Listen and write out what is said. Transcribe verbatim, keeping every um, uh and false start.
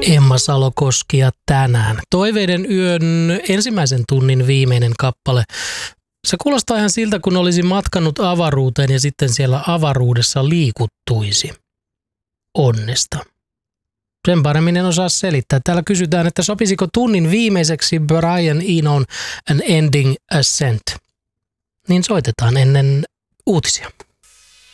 Emma Salokoski ja tänään. Toiveiden yön ensimmäisen tunnin viimeinen kappale. Se kuulostaa ihan siltä, kun olisi matkannut avaruuteen ja sitten siellä avaruudessa liikuttuisi onnesta. Sen paremmin en osaa selittää. Täällä kysytään, että sopisiko tunnin viimeiseksi Brian Enon An Ending Ascent. Niin soitetaan ennen uutisia.